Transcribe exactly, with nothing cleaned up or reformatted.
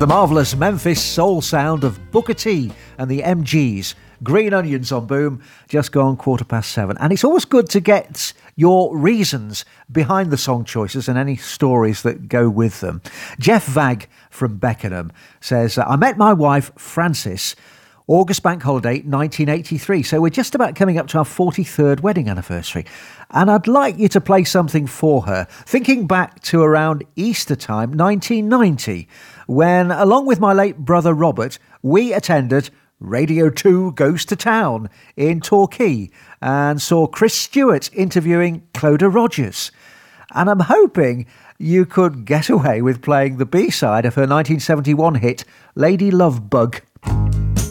The marvellous Memphis soul sound of Booker T and the M Gs. Green Onions on Boom, just gone quarter past seven. And it's always good to get your reasons behind the song choices and any stories that go with them. Jeff Vag from Beckenham says, I met my wife, Frances, August bank holiday nineteen eighty-three, so we're just about coming up to our forty-third wedding anniversary, and I'd like you to play something for her, thinking back to around Easter time nineteen ninety, when, along with my late brother Robert, we attended Radio two Goes to Town in Torquay and saw Chris Stewart interviewing Clodagh Rogers. And I'm hoping you could get away with playing the B-side of her nineteen seventy-one hit, Lady Love Bug.